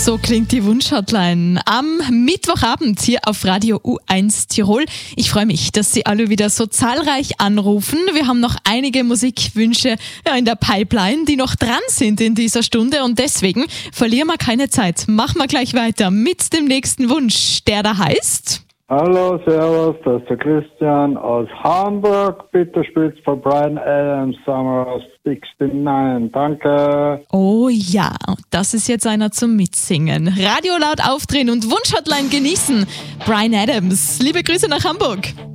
So klingt die Wunschhotline am Mittwochabend hier auf Radio U1 Tirol. Ich freue mich, dass Sie alle wieder so zahlreich anrufen. Wir haben noch einige Musikwünsche in der Pipeline, die noch dran sind in dieser Stunde und deswegen verlieren wir keine Zeit. Machen wir gleich weiter mit dem nächsten Wunsch, der da heißt... Hallo, servus, das ist der Christian aus Hamburg. Bitte spielt für Bryan Adams, Summer of 69. Danke. Oh ja, das ist jetzt einer zum Mitsingen. Radio laut aufdrehen und Wunschhotline genießen. Bryan Adams, liebe Grüße nach Hamburg.